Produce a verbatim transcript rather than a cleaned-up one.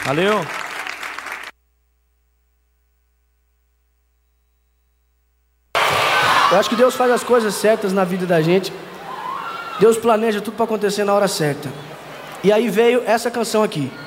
Valeu. Eu acho que Deus faz as coisas certas na vida da gente. Deus planeja tudo para acontecer na hora certa. E aí veio essa canção aqui.